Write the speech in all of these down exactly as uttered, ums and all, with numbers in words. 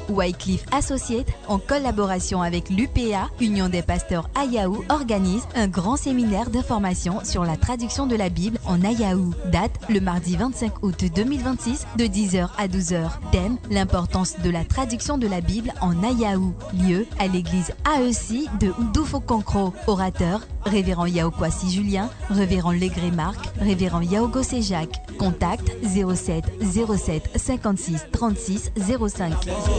Wycliffe Associates, en collaboration avec l'U P A, Union des pasteurs Ayahu, organise un grand séminaire d'information sur la traduction de la Bible en Ayahu. Date le mardi vingt-cinq août deux mille vingt-six de dix heures à douze heures. Thème: l'importance de la traduction de la Bible en Ayahu. Lieu: à l'église A E C de Oudoufokonkro. Orateur: Révérend Yaokwasi Julien, Révérend Legré Marc, Révérend Yaogosé Jacques. Contact zéro sept zéro sept cinquante-six trente-six zéro cinq.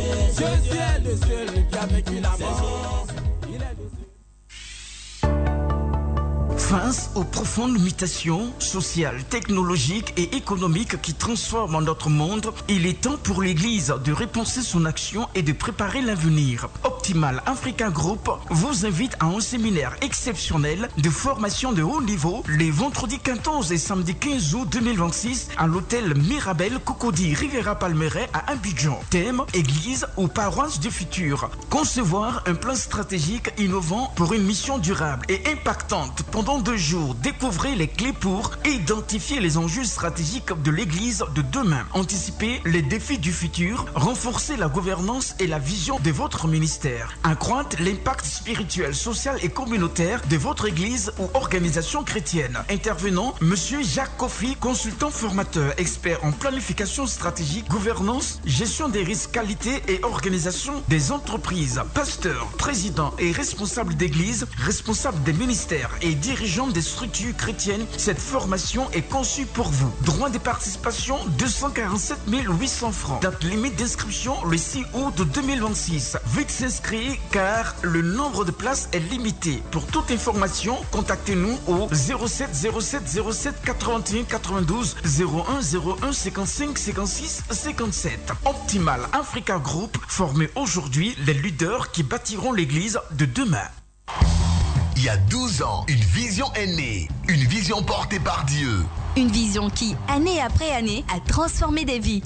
Face aux profondes mutations sociales, technologiques et économiques qui transforment notre monde, il est temps pour l'Église de repenser son action et de préparer l'avenir. Optimal Africa Group vous invite à un séminaire exceptionnel de formation de haut niveau les vendredis quatorze et samedi quinze août deux mille vingt-six à l'hôtel Mirabel Cocody Rivera Palmeraie à Abidjan. Thème: Église ou paroisse du futur. Concevoir un plan stratégique innovant pour une mission durable et impactante. Pendant deux jours, découvrez les clés pour identifier les enjeux stratégiques de l'Église de demain, anticiper les défis du futur, renforcer la gouvernance et la vision de votre ministère, accroître l'impact spirituel, social et communautaire de votre Église ou organisation chrétienne. Intervenant, Monsieur Jacques Kofi, consultant formateur, expert en planification stratégique, gouvernance, gestion des risques, qualité et organisation des entreprises, pasteur, président et responsable d'église, responsable des ministères et dirigeants des structures chrétiennes. Cette formation est conçue pour vous. Droit de participation deux cent quarante-sept mille huit cents francs. Date limite d'inscription le six août deux mille vingt-six. Vite s'inscrire car le nombre de places est limité. Pour toute information, contactez-nous au zéro sept zéro sept zéro sept quatre-vingt-un quatre-vingt-douze zéro un zéro un cinquante-cinq cinquante-six cinquante-sept. Optimal Africa Group, formez aujourd'hui les leaders qui bâtiront l'église de demain. Il y a douze ans, une vision est née. Une vision portée par Dieu. Une vision qui, année après année, a transformé des vies.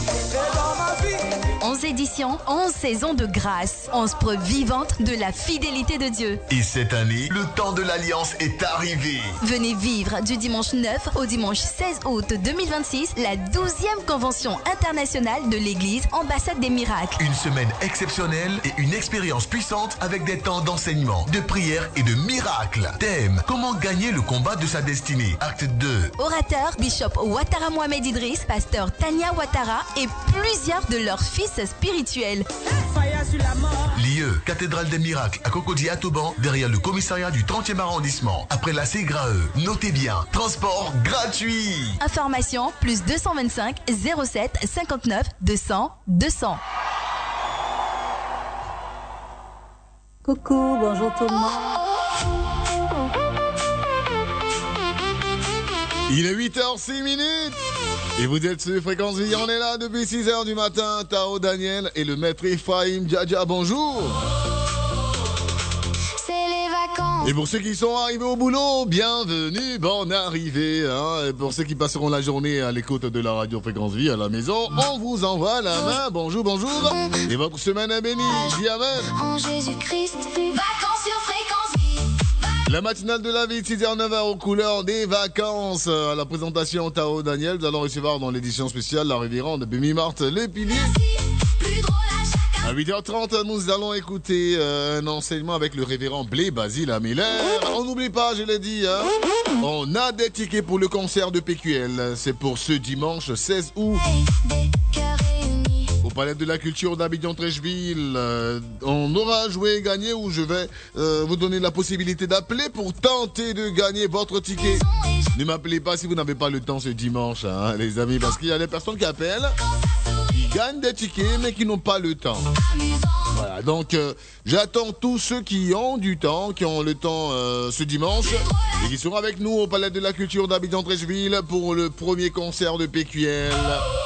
onze éditions, onze saisons de grâce. onze preuves vivantes de la fidélité de Dieu. Et cette année, le temps de l'Alliance est arrivé. Venez vivre du dimanche neuf au dimanche seize août deux mille vingt-six la douzième convention internationale de l'Église Ambassade des Miracles. Une semaine exceptionnelle et une expérience puissante avec des temps d'enseignement, de prière et de miracles. Thème: comment gagner le combat de sa destinée. Acte deux. Orateur: Bishop Ouattara Mohamed Idriss, pasteur Tania Ouattara et plusieurs de leurs fils spirituels. Lieu: Cathédrale des Miracles à Cocody à Toban, derrière le commissariat du trentième arrondissement, après la Ségrae. Notez bien, transport gratuit. Information plus deux cent vingt-cinq zéro sept cinquante-neuf deux cents deux cents. Coucou, bonjour tout le monde. Il est huit heures six minutes et vous êtes sur Fréquence Vie. On est là depuis six heures du matin. Tao Daniel et le maître Ephraim Djadja, bonjour. C'est les vacances. Et pour ceux qui sont arrivés au boulot, bienvenue, bonne arrivée. Hein. Et pour ceux qui passeront la journée à l'écoute de la radio Fréquence Vie à la maison, on vous envoie la main. Bonjour, bonjour. Et votre semaine est bénie. Dis amen. En Jésus-Christ, vacances sur Fréquence Vie. La matinale de la vie, six heures neuf heures aux couleurs des vacances. À la présentation Tao Daniel, nous allons recevoir dans l'édition spéciale la révérende Bémi-Marthe Le Pilier. À huit heures trente, nous allons écouter euh, un enseignement avec le révérend Blé Basile Miller. On n'oublie pas, je l'ai dit, hein, on a des tickets pour le concert de P Q L. C'est pour ce dimanche seize août. Au Palais de la Culture d'Abidjan-Trècheville, euh, on aura joué et gagné où je vais euh, vous donner la possibilité d'appeler pour tenter de gagner votre ticket. Ne m'appelez pas si vous n'avez pas le temps ce dimanche, hein, les amis, parce qu'il y a des personnes qui appellent, qui gagnent des tickets mais qui n'ont pas le temps. Voilà, donc euh, j'attends tous ceux qui ont du temps, qui ont le temps euh, ce dimanche et qui seront avec nous au Palais de la Culture d'Abidjan-Trècheville pour le premier concert de P Q L.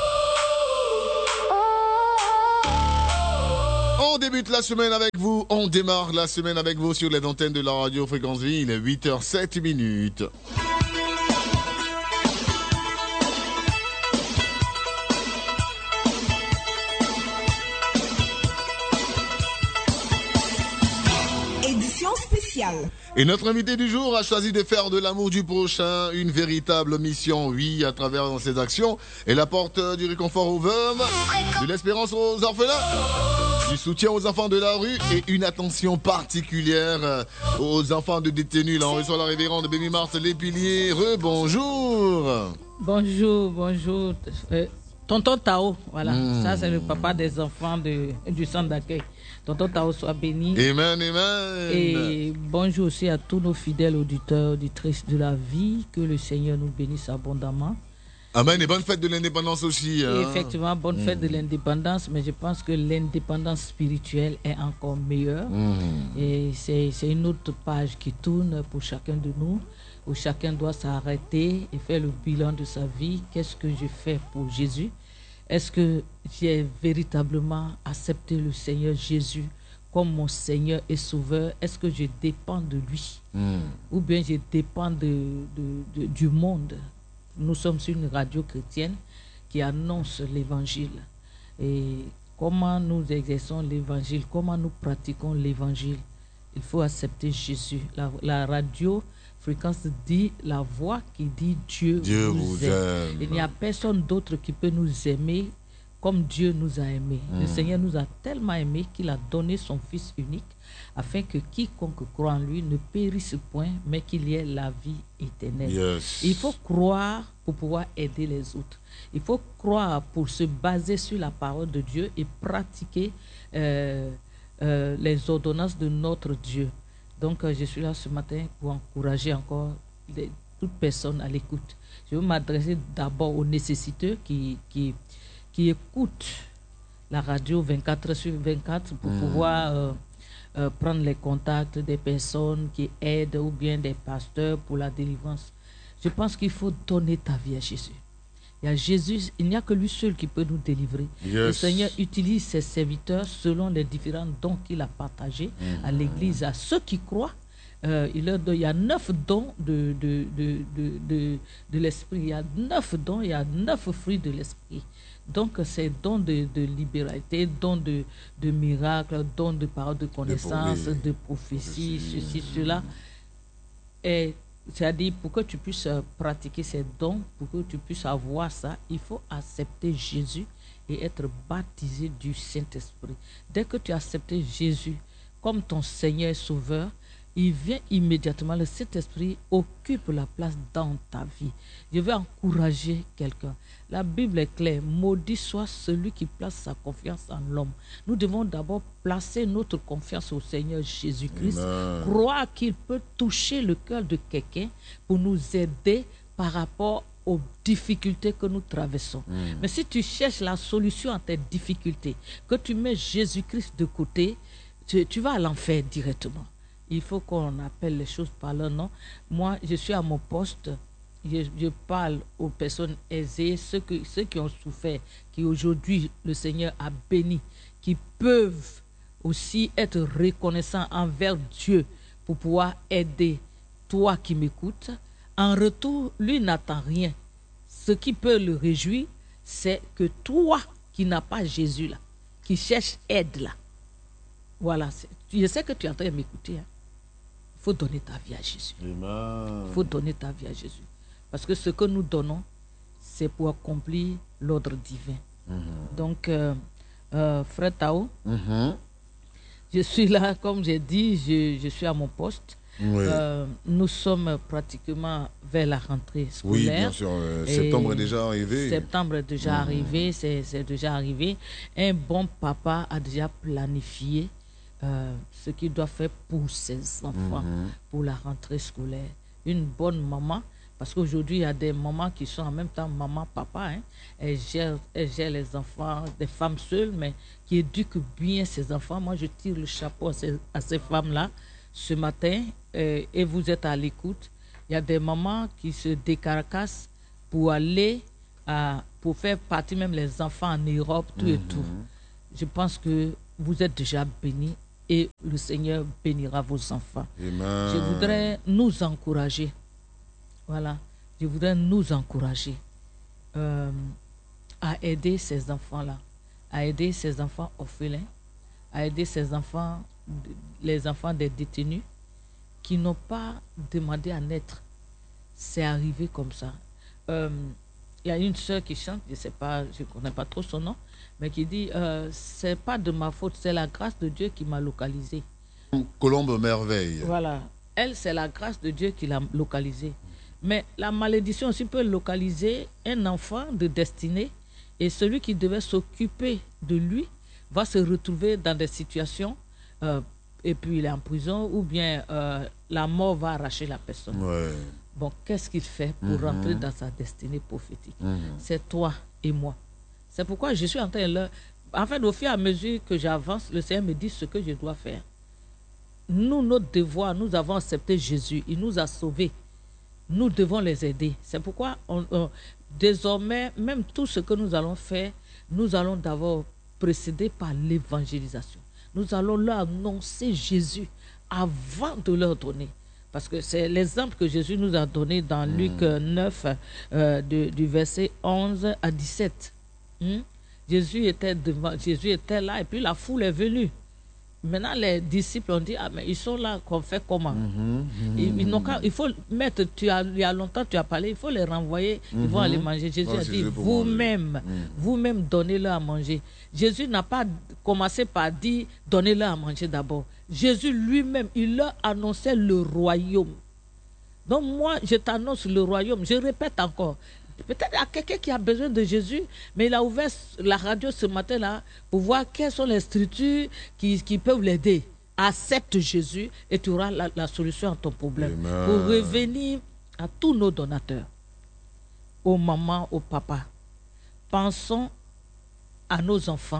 On débute la semaine avec vous, on démarre la semaine avec vous sur les antennes de la radio Fréquence Vie. Il est huit heures sept minutes. Édition spéciale. Et notre invité du jour a choisi de faire de l'amour du prochain une véritable mission, oui, à travers ses actions. Elle apporte du réconfort aux veuves, de l'espérance aux orphelins. Du soutien aux enfants de la rue et une attention particulière aux enfants de détenus. Là, on reçoit la révérende Baby Marthe Lépilier. Rebonjour. Bonjour, bonjour. Euh, tonton Tao, voilà. Mmh. Ça, c'est le papa des enfants de, du centre d'accueil. Tonton Tao soit béni. Amen, amen. Et bonjour aussi à tous nos fidèles auditeurs, auditrices de la vie. Que le Seigneur nous bénisse abondamment. Amen, et bonne fête de l'indépendance aussi. Hein? Effectivement, bonne fête mmh. de l'indépendance, mais je pense que l'indépendance spirituelle est encore meilleure. Mmh. Et c'est, c'est une autre page qui tourne pour chacun de nous, où chacun doit s'arrêter et faire le bilan de sa vie. Qu'est-ce que je fais pour Jésus? Est-ce que j'ai véritablement accepté le Seigneur Jésus comme mon Seigneur et Sauveur? Est-ce que je dépends de lui? Mmh. Ou bien je dépends de, de, de, du monde? Nous sommes sur une radio chrétienne qui annonce l'évangile. Et comment nous exerçons l'évangile, comment nous pratiquons l'évangile? Il faut accepter Jésus. La, la radio fréquence dit la voix qui dit Dieu, Dieu vous, vous aime. aime. Il n'y a personne d'autre qui peut nous aimer comme Dieu nous a aimés. Mmh. Le Seigneur nous a tellement aimés qu'il a donné son Fils unique afin que quiconque croit en lui ne périsse point, mais qu'il y ait la vie éternelle. Yes. Il faut croire pour pouvoir aider les autres. Il faut croire pour se baser sur la parole de Dieu et pratiquer euh, euh, les ordonnances de notre Dieu. Donc, euh, je suis là ce matin pour encourager encore les, toute personne à l'écoute. Je veux m'adresser d'abord aux nécessiteux qui, qui, qui écoutent la radio vingt-quatre heures sur vingt-quatre pour mmh. pouvoir euh, euh, prendre les contacts des personnes qui aident ou bien des pasteurs pour la délivrance. Je pense qu'il faut donner ta vie à Jésus. Il y a Jésus, il n'y a que lui seul qui peut nous délivrer. Yes. Le Seigneur utilise ses serviteurs selon les différents dons qu'il a partagés mmh. à l'Église. À ceux qui croient, euh, il, leur donne, il y a neuf dons de, de, de, de, de, de l'Esprit. Il y a neuf dons, il y a neuf fruits de l'Esprit. Donc, ces dons de, de libéralité, dons de, de miracles, dons de paroles de connaissance, de, de prophétie, ceci, cela. Et c'est-à-dire, pour que tu puisses pratiquer ces dons, pour que tu puisses avoir ça, il faut accepter Jésus et être baptisé du Saint-Esprit. Dès que tu as accepté Jésus comme ton Seigneur et Sauveur, il vient immédiatement, le Saint-Esprit occupe la place dans ta vie. Je vais encourager quelqu'un. La Bible est claire, maudit soit celui qui place sa confiance en l'homme. Nous devons d'abord placer notre confiance au Seigneur Jésus-Christ, Amen. Croire qu'il peut toucher le cœur de quelqu'un pour nous aider par rapport aux difficultés que nous traversons. Mm. Mais si tu cherches la solution à tes difficultés, que tu mets Jésus-Christ de côté, tu, tu vas à l'enfer directement. Il faut qu'on appelle les choses par leur nom. Moi, je suis à mon poste. Je, je parle aux personnes aisées, ceux, que, ceux qui ont souffert, qui aujourd'hui, le Seigneur a béni, qui peuvent aussi être reconnaissants envers Dieu pour pouvoir aider toi qui m'écoutes. En retour, lui n'attend rien. Ce qui peut le réjouir, c'est que toi qui n'as pas Jésus là, qui cherche aide là, voilà, je sais que tu es en train de m'écouter. Hein. Il faut donner ta vie à Jésus. Amen. Il faut donner ta vie à Jésus. Parce que ce que nous donnons, c'est pour accomplir l'ordre divin. Mm-hmm. Donc, euh, euh, Frère Tao, mm-hmm. je suis là, comme j'ai dit, je, je suis à mon poste. Oui. Euh, nous sommes pratiquement vers la rentrée scolaire. Oui, bien sûr. Euh, septembre est déjà arrivé. Septembre est déjà mmh. arrivé, c'est, c'est déjà arrivé. Un bon papa a déjà planifié euh, ce qu'il doit faire pour ses enfants, mmh. pour la rentrée scolaire. Une bonne maman, parce qu'aujourd'hui, il y a des mamans qui sont en même temps maman, papa. Hein. Elles gèrent, elles gèrent les enfants, des femmes seules, mais qui éduquent bien ses enfants. Moi, je tire le chapeau à ces, à ces femmes-là. Ce matin, euh, et vous êtes à l'écoute, il y a des mamans qui se décarcassent pour aller, à, pour faire partir même les enfants en Europe, tout mmh. et tout. Je pense que vous êtes déjà bénis et le Seigneur bénira vos enfants. Amen. Je voudrais nous encourager, voilà, je voudrais nous encourager euh, à aider ces enfants-là, à aider ces enfants orphelins, à aider ces enfants, les enfants des détenus qui n'ont pas demandé à naître. C'est arrivé comme ça. Euh, il y a une sœur qui chante, je sais pas, je connais pas trop son nom, mais qui dit euh, c'est pas de ma faute, c'est la grâce de Dieu qui m'a localisée. Colombe Merveille. Voilà. Elle, c'est la grâce de Dieu qui l'a localisée. Mais la malédiction aussi peut localiser un enfant de destinée et celui qui devait s'occuper de lui va se retrouver dans des situations euh, et puis il est en prison ou bien euh, la mort va arracher la personne. Ouais. Bon, qu'est-ce qu'il fait pour mm-hmm. rentrer dans sa destinée prophétique? Mm-hmm. C'est toi et moi. C'est pourquoi je suis en train de leur... En fait, au fur et à mesure que j'avance, le Seigneur me dit ce que je dois faire. Nous, notre devoir, nous avons accepté Jésus. Il nous a sauvés. Nous devons les aider. C'est pourquoi, on, on, désormais, même tout ce que nous allons faire, nous allons d'abord précéder par l'évangélisation. Nous allons leur annoncer Jésus avant de leur donner. Parce que c'est l'exemple que Jésus nous a donné dans mmh. Luc neuf, euh, de, du verset onze à dix-sept. Mmh? Jésus était devant, Jésus était là et puis la foule est venue. Maintenant, les disciples ont dit, ah, mais ils sont là, qu'on fait comment? mm-hmm, mm-hmm. Ils, ils n'ont qu'à, il faut mettre, tu as, il y a longtemps tu as parlé, il faut les renvoyer, mm-hmm. ils vont aller manger. Jésus oh, a dit, vous-même, mm. vous-même donnez-leur à manger. Jésus n'a pas commencé par dire, donnez-leur à manger d'abord. Jésus lui-même, il leur annonçait le royaume. Donc moi, je t'annonce le royaume. Je répète encore. Peut-être il y a quelqu'un qui a besoin de Jésus, mais il a ouvert la radio ce matin-là pour voir quelles sont les structures qui, qui peuvent l'aider. Accepte Jésus et tu auras la, la solution à ton problème. Amen. Pour revenir à tous nos donateurs, aux mamans, aux papas, pensons à nos enfants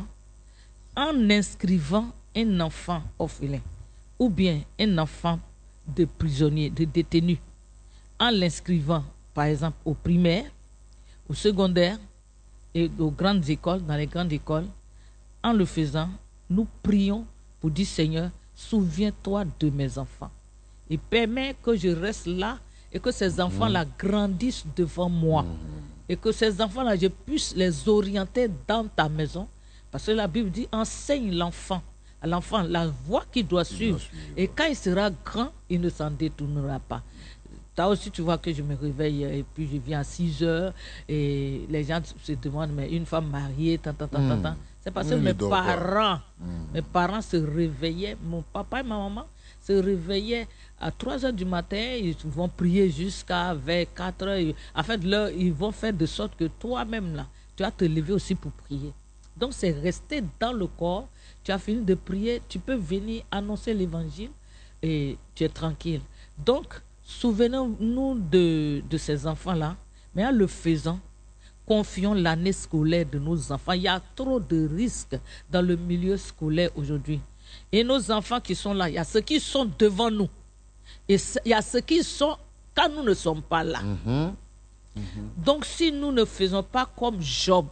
en inscrivant un enfant orphelin ou bien un enfant de prisonnier, de détenu, en l'inscrivant par exemple au primaire, au secondaire et aux grandes écoles, dans les grandes écoles. En le faisant, nous prions pour dire, Seigneur, souviens-toi de mes enfants et permets que je reste là et que ces enfants-là grandissent devant moi et que ces enfants-là, je puisse les orienter dans ta maison. Parce que la Bible dit, enseigne l'enfant, à l'enfant la voie qu'il doit suivre et quand il sera grand, il ne s'en détournera pas. Là aussi, tu vois que je me réveille et puis je viens à six heures et les gens se demandent, mais une femme mariée, tant, tant, tant, mmh. tant. C'est parce que mmh, mes parents, mmh. mes parents se réveillaient, mon papa et ma maman se réveillaient à trois heures du matin, ils vont prier jusqu'à vers quatre heures. En fait, là, ils vont faire de sorte que toi-même, là, tu vas te lever aussi pour prier. Donc, c'est rester dans le corps. Tu as fini de prier, tu peux venir annoncer l'évangile et tu es tranquille. Donc, souvenons-nous de, de ces enfants-là, mais en le faisant, confions l'année scolaire de nos enfants. Il y a trop de risques dans le milieu scolaire aujourd'hui. Et nos enfants qui sont là, il y a ceux qui sont devant nous. Et il y a ceux qui sont quand nous ne sommes pas là. Mm-hmm. Mm-hmm. Donc, si nous ne faisons pas comme Job,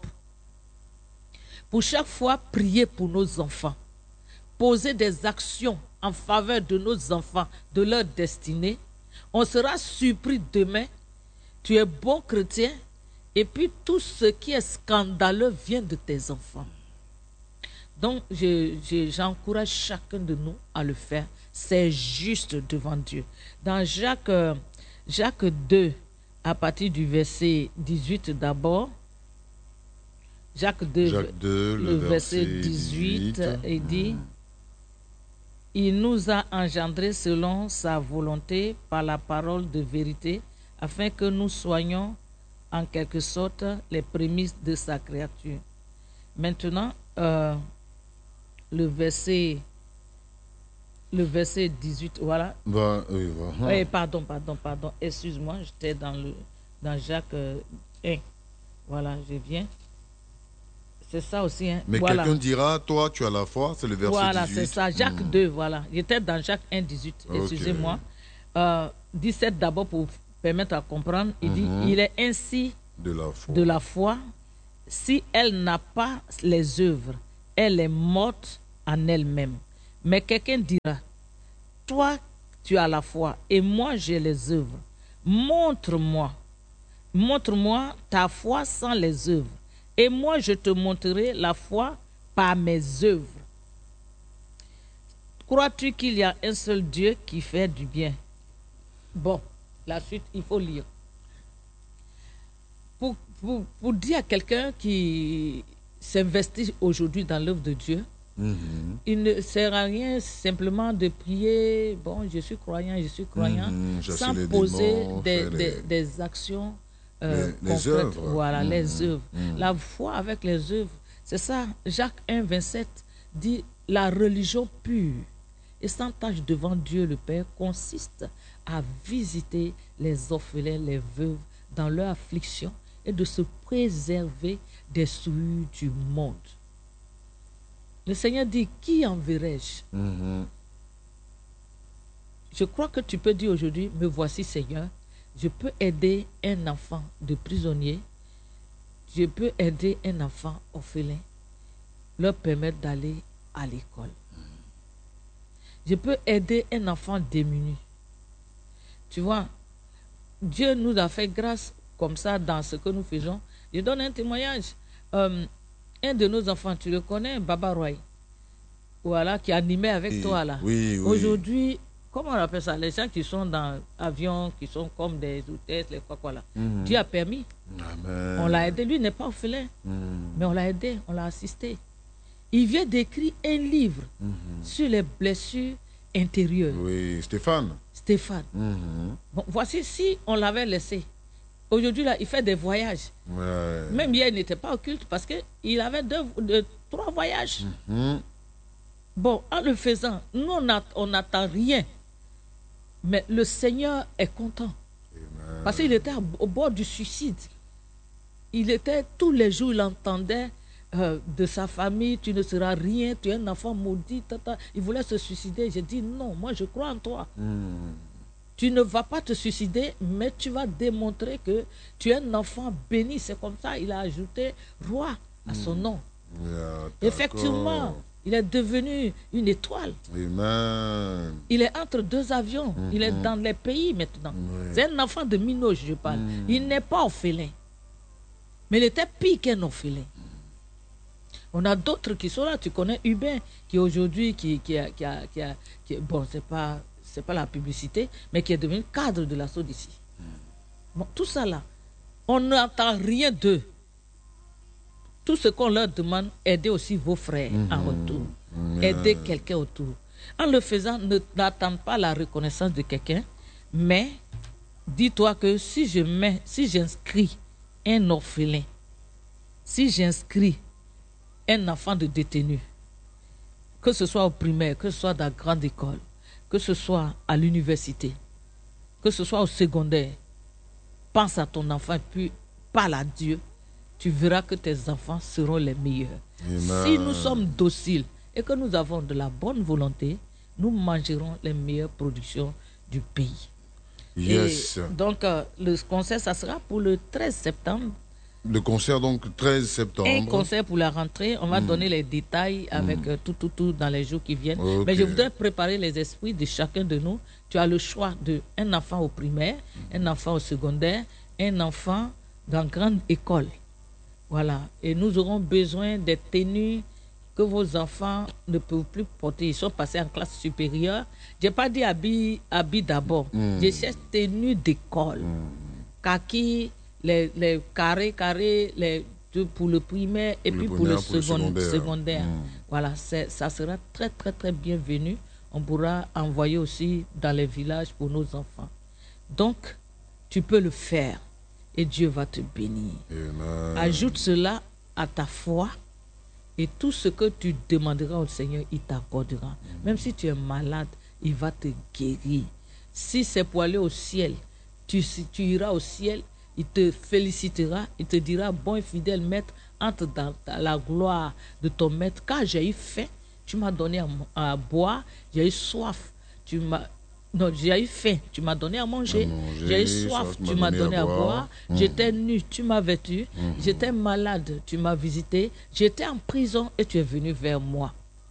pour chaque fois prier pour nos enfants, poser des actions en faveur de nos enfants, de leur destinée, on sera surpris demain. Tu es bon chrétien et puis tout ce qui est scandaleux vient de tes enfants. Donc, je, je, j'encourage chacun de nous à le faire. C'est juste devant Dieu. Dans Jacques, Jacques deux, à partir du verset dix-huit d'abord, Jacques deux, Jacques deux le, le verset dix-huit, dix-huit, il dit... Mmh. Il nous a engendrés selon sa volonté par la parole de vérité, afin que nous soyons en quelque sorte les prémices de sa créature. Maintenant, euh, le verset, le verset dix-huit, voilà. Bah, oui, voilà. Eh, pardon, pardon, pardon, excuse-moi, j'étais dans, le, dans Jacques euh, un. Voilà, je viens. C'est ça aussi. Hein. Mais voilà. Quelqu'un dira, toi, tu as la foi, c'est le verset voilà, dix-huit. Voilà, c'est ça. Jacques mmh. deux, voilà. J'étais dans Jacques un, dix-huit, okay. Excusez-moi. Euh, dix-sept d'abord pour permettre à comprendre. Il mmh. dit, il est ainsi de la foi. de la foi. Si elle n'a pas les œuvres, elle est morte en elle-même. Mais quelqu'un dira, toi, tu as la foi et moi, j'ai les œuvres. Montre-moi. Montre-moi ta foi sans les œuvres. Et moi, je te montrerai la foi par mes œuvres. Crois-tu qu'il y a un seul Dieu qui fait du bien? Bon, la suite, il faut lire. Pour, pour, pour dire à quelqu'un qui s'investit aujourd'hui dans l'œuvre de Dieu, mm-hmm. il ne sert à rien simplement de prier, bon, je suis croyant, je suis croyant, mm-hmm. sans poser démons, des, des, les... des actions euh, les, les concrètes. Œuvres. Voilà, mm-hmm. les œuvres. Mm-hmm. La foi avec les œuvres, c'est ça. Jacques un, vingt-sept dit la religion pure et sans tâche devant Dieu le Père consiste à visiter les orphelins, les veuves dans leur affliction et de se préserver des souillures du monde. Le Seigneur dit, qui enverrai-je? Mm-hmm. Je crois que tu peux dire aujourd'hui, me voici Seigneur, je peux aider un enfant de prisonnier, je peux aider un enfant orphelin, leur permettre d'aller à l'école. Je peux aider un enfant démuni. Tu vois, Dieu nous a fait grâce comme ça dans ce que nous faisons. Je donne un témoignage. Euh, un de nos enfants, tu le connais, Baba Roy, voilà, qui animait avec oui, toi là. Oui, oui. Aujourd'hui, comment on appelle ça? Les gens qui sont dans l'avion, qui sont comme des hôtesses, les quoi quoi là. Mm-hmm. Dieu a permis. Amen. On l'a aidé. Lui n'est pas orphelin, mm-hmm. mais on l'a aidé, on l'a assisté. Il vient d'écrire un livre mm-hmm. sur les blessures intérieures. Oui, Stéphane. Stéphane. Mm-hmm. Bon, voici si on l'avait laissé. Aujourd'hui, là, il fait des voyages. Ouais. Même hier, il n'était pas au culte parce qu'il avait deux, deux, trois voyages. Mm-hmm. Bon, en le faisant, nous, on n'attend rien. Mais le Seigneur est content. Amen. Parce qu'il était au bord du suicide. Il était, tous les jours, il entendait euh, de sa famille, tu ne seras rien, tu es un enfant maudit. Tata. Il voulait se suicider. J'ai dit, non, moi, je crois en toi. Mm. Tu ne vas pas te suicider, mais tu vas démontrer que tu es un enfant béni. C'est comme ça, il a ajouté roi à son nom. Yeah, effectivement, il est devenu une étoile. Amen. Il est entre deux avions. Mm-hmm. Il est dans les pays maintenant. Oui. C'est un enfant de Minoche, je parle. Mm. Il n'est pas orphelin. Mais il était pire qu'un orphelin. On a d'autres qui sont là. Tu connais Hubin, qui aujourd'hui, qui, qui a, qui a, qui a qui, bon, c'est pas... c'est pas la publicité, mais qui est devenu cadre de l'assaut d'ici. Bon, tout ça là, on n'entend rien d'eux. Tout ce qu'on leur demande, aidez aussi vos frères mm-hmm. en retour. Mm-hmm. Aidez quelqu'un autour. En le faisant, ne n'attends pas la reconnaissance de quelqu'un, mais dis-toi que si je mets, si j'inscris un orphelin, si j'inscris un enfant de détenu, que ce soit au primaire, que ce soit dans la grande école, que ce soit à l'université, que ce soit au secondaire, pense à ton enfant et puis parle à Dieu. Tu verras que tes enfants seront les meilleurs. Amen. Si nous sommes dociles et que nous avons de la bonne volonté, nous mangerons les meilleures productions du pays. Yes. Et donc, euh, le concert, ça sera pour le treize septembre. Le concert, donc, treize septembre. Un concert pour la rentrée. On va mmh. donner les détails avec mmh. euh, tout, tout, tout dans les jours qui viennent. Okay. Mais je voudrais préparer les esprits de chacun de nous. Tu as le choix d'un enfant au primaire, mmh. un enfant au secondaire, un enfant dans grande école. Voilà. Et nous aurons besoin des tenues que vos enfants ne peuvent plus porter. Ils sont passés en classe supérieure. Je n'ai pas dit habits, habits d'abord. Mmh. Je cherche tenues d'école. Mmh. Kaki, les, les carrés, carrés, les, pour le primaire et pour puis le pour le, pour second, le secondaire. secondaire. Mmh. Voilà, ça sera très, très, très bienvenu. On pourra envoyer aussi dans les villages pour nos enfants. Donc, tu peux le faire et Dieu va te bénir. Amen. Ajoute cela à ta foi et tout ce que tu demanderas au Seigneur, il t'accordera. Mmh. Même si tu es malade, il va te guérir. Si c'est pour aller au ciel, tu, tu iras au ciel, il te félicitera, il te dira, bon et fidèle maître, entre dans la gloire de ton maître, car j'ai eu faim, tu m'as donné à, à boire, j'ai eu soif, tu m'as... Non, j'ai eu faim, tu m'as donné à manger, manger j'ai eu soif, soif tu m'as donné, donné à boire, boire. Mmh. J'étais nu, tu m'as vêtu, mmh. j'étais malade, tu m'as visité, j'étais en prison et tu es venu vers moi.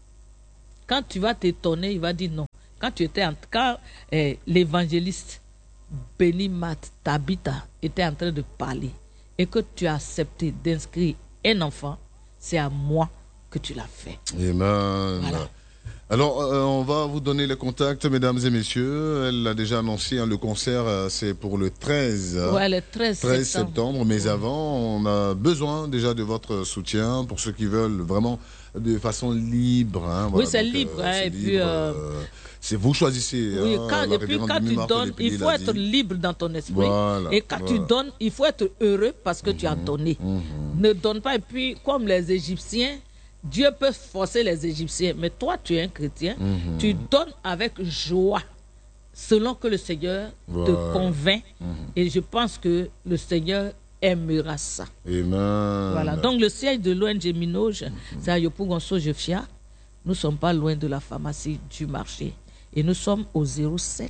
Quand tu vas t'étonner, il va dire non. Quand tu étais en... Quand eh, l'évangéliste Béni Mat Tabitha était en train de parler et que tu as accepté d'inscrire un enfant, c'est à moi que tu l'as fait. Amen. Voilà. Alors, euh, on va vous donner les contacts, mesdames et messieurs. Elle l'a déjà annoncé, hein, le concert, euh, c'est pour le treize. Ouais, le treize septembre. septembre. Mais avant, on a besoin déjà de votre soutien pour ceux qui veulent vraiment de façon libre. Hein, voilà. Oui, c'est Donc, libre. euh, Hein, c'est et libre, puis, euh, euh, c'est vous choisissez. Oui, hein, quand, la et puis quand tu révérende donnes, il faut être dit. libre dans ton esprit. Voilà, et quand voilà. tu donnes, il faut être heureux parce que mmh, tu as donné. Mmh. Ne donne pas. Et puis, comme les Égyptiens, Dieu peut forcer les Égyptiens. Mais toi, tu es un chrétien. Mmh. Tu donnes avec joie, selon que le Seigneur voilà. te convainc. Mmh. Et je pense que le Seigneur aimera ça. Amen. Voilà. Donc, le siège de l'O N G Minoj, mmh. c'est à Yopougonso-Jefia. Nous ne sommes pas loin de la pharmacie du marché. Et nous sommes au zéro sept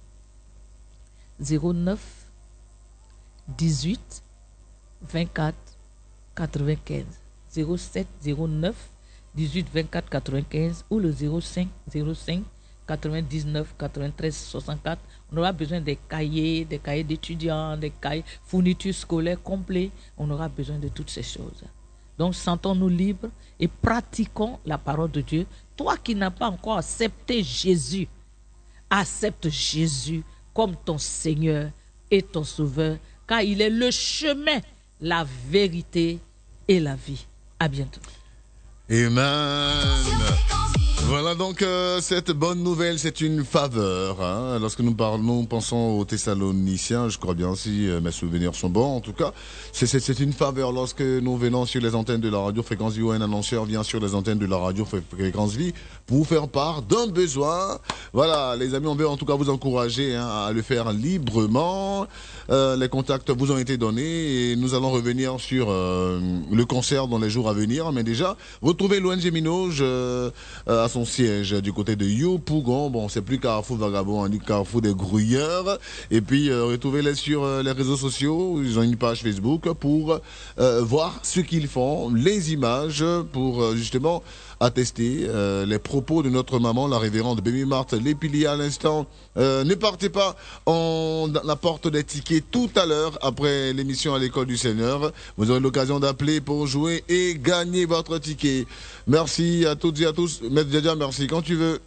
zéro neuf dix-huit vingt-quatre quatre-vingt-quinze. zéro sept zéro neuf dix-huit vingt-quatre quatre-vingt-quinze ou le zéro cinq zéro cinq quatre-vingt-dix-neuf quatre-vingt-treize soixante-quatre. On aura besoin des cahiers, des cahiers d'étudiants, des cahiers, fournitures scolaires complets. On aura besoin de toutes ces choses. Donc, sentons-nous libres et pratiquons la parole de Dieu. Toi qui n'as pas encore accepté Jésus, accepte Jésus comme ton Seigneur et ton Sauveur, car il est le chemin, la vérité et la vie. À bientôt. Amen. Voilà donc euh, cette bonne nouvelle, c'est une faveur. Hein. Lorsque nous parlons, nous pensons aux Thessaloniciens, je crois bien si euh, mes souvenirs sont bons. En tout cas, c'est, c'est, c'est une faveur lorsque nous venons sur les antennes de la radio Fréquence Vie ou un annonceur vient sur les antennes de la radio Fréquence Vie pour vous faire part d'un besoin. Voilà, les amis, on veut en tout cas vous encourager hein, à le faire librement. Euh, les contacts vous ont été donnés et nous allons revenir sur euh, le concert dans les jours à venir. Mais déjà, retrouvez l'O N G Minoj euh, euh, à son siège du côté de Yopougon. Bon, c'est plus Carrefour Vagabond, on dit Carrefour des Grouilleurs. Et puis, euh, retrouvez-les sur euh, les réseaux sociaux. Ils ont une page Facebook pour euh, voir ce qu'ils font, les images, pour euh, justement attester euh, les propos de notre maman, la révérende Bémi Marthe Lépilia à l'instant. Euh, ne partez pas, on apporte des tickets tout à l'heure après l'émission à l'école du Seigneur. Vous aurez l'occasion d'appeler pour jouer et gagner votre ticket. Merci à toutes et à tous. Maître Djadja, merci quand tu veux.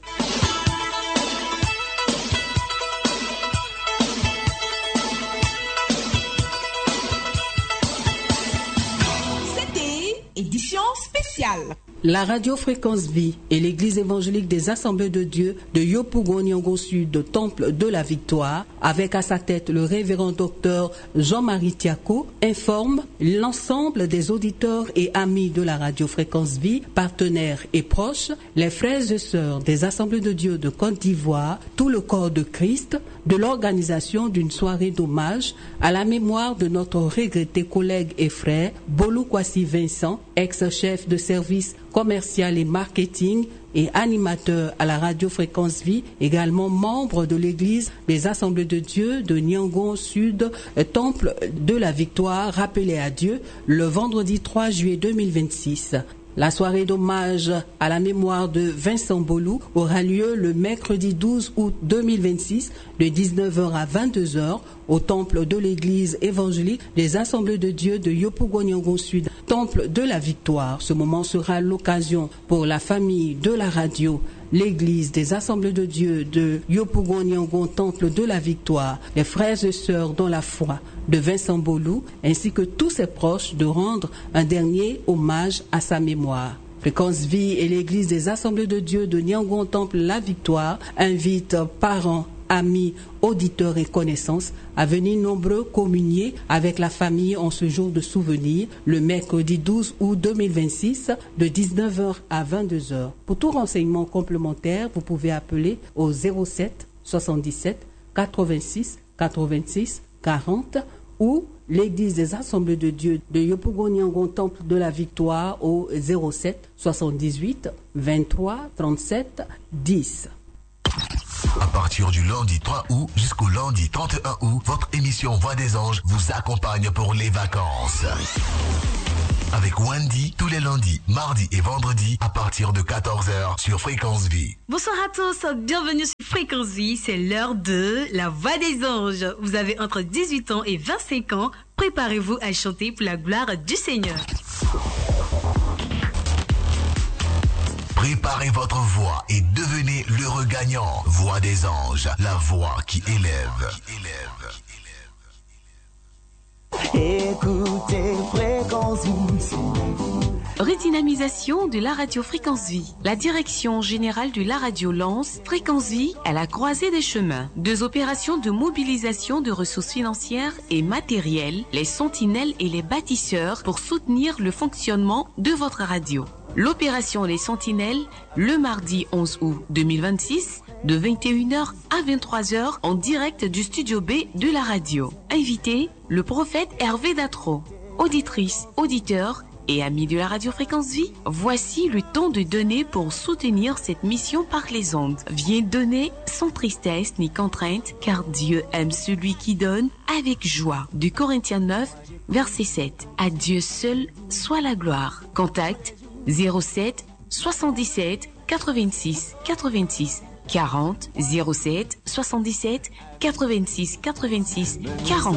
C'était édition spéciale. La radio Fréquence Vie et l'église évangélique des Assemblées de Dieu de Yopougon-Nyongo Sud, Temple de la Victoire, avec à sa tête le révérend docteur Jean-Marie Tiako, informe l'ensemble des auditeurs et amis de la radio Fréquence Vie, partenaires et proches, les frères et sœurs des Assemblées de Dieu de Côte d'Ivoire, tout le corps de Christ, de l'organisation d'une soirée d'hommage à la mémoire de notre regretté collègue et frère Bolou Kwasi Vincent, ex-chef de service commercial et marketing et animateur à la radio Fréquence Vie, également membre de l'église des Assemblées de Dieu de Nyongo Sud, Temple de la Victoire, rappelé à Dieu le vendredi trois juillet deux mille vingt-six. La soirée d'hommage à la mémoire de Vincent Bolou aura lieu le mercredi douze août deux mille vingt-six de dix-neuf heures à vingt-deux heures au temple de l'église évangélique des Assemblées de Dieu de Yopougon-Nyongo Sud, temple de la Victoire. Ce moment sera l'occasion pour la famille de la radio, l'église des Assemblées de Dieu de Yopougon-Nyongo, temple de la Victoire, les frères et sœurs dans la foi de Vincent Bolou, ainsi que tous ses proches, de rendre un dernier hommage à sa mémoire. Fréquence Vie et l'église des Assemblées de Dieu de Nyongo, temple la Victoire, invitent parents, amis, auditeurs et connaissances à venir nombreux communier avec la famille en ce jour de souvenir, le mercredi douze août deux mille vingt-six, de dix-neuf heures à vingt-deux heures. Pour tout renseignement complémentaire, vous pouvez appeler au zéro sept soixante-dix-sept quatre-vingt-six quatre-vingt-six quarante ou l'église des Assemblées de Dieu de Yopougon-Nyongo, temple de la Victoire, au zéro sept soixante-dix-huit vingt-trois trente-sept dix. À partir du lundi trois août jusqu'au lundi trente et un août, votre émission Voix des Anges vous accompagne pour les vacances. Avec Wendy, tous les lundis, mardis et vendredis, à partir de quatorze heures sur Fréquence Vie. Bonsoir à tous, bienvenue sur Fréquence Vie, c'est l'heure de la Voix des Anges. Vous avez entre dix-huit ans et vingt-cinq ans, préparez-vous à chanter pour la gloire du Seigneur. Préparez votre voix et devenez l'heureux gagnant. Voix des anges, la voix qui élève. Écoutez Fréquence Vie. Redynamisation de la radio Fréquence Vie. La direction générale de la radio lance Fréquence Vie à la croisée des chemins. Deux opérations de mobilisation de ressources financières et matérielles, les sentinelles et les bâtisseurs pour soutenir le fonctionnement de votre radio. L'opération Les Sentinelles, le mardi onze août deux mille vingt-six, de vingt et une heures à vingt-trois heures en direct du studio B de la radio. Invité, le prophète Hervé Datro. Auditrices, auditeurs et amis de la radio Fréquence Vie, voici le temps de donner pour soutenir cette mission par les ondes. Viens donner sans tristesse ni contrainte, car Dieu aime celui qui donne avec joie. deux Corinthiens neuf, verset sept. À Dieu seul soit la gloire. Contact zéro sept soixante-dix-sept quatre-vingt-six quatre-vingt-six quarante zéro sept soixante-dix-sept quatre-vingt-six quatre-vingt-six quarante.